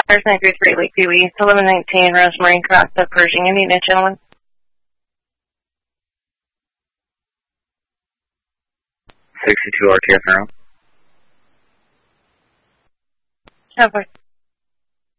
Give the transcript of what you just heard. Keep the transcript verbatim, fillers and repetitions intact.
Cars nine three three Lakeview East, eleven nineteen Rosemary Cross, Pershing. You need a gentleman. sixty-two R T S Monroe. Over.